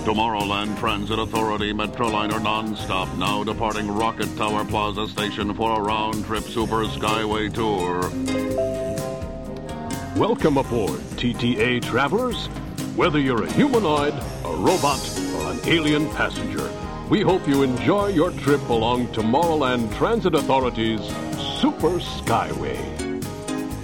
Tomorrowland Transit Authority Metroliner Nonstop now departing Rocket Tower Plaza Station for a round-trip Super Skyway tour. Welcome aboard, TTA travelers. Whether you're a humanoid, a robot, or an alien passenger, we hope you enjoy your trip along Tomorrowland Transit Authority's Super Skyway.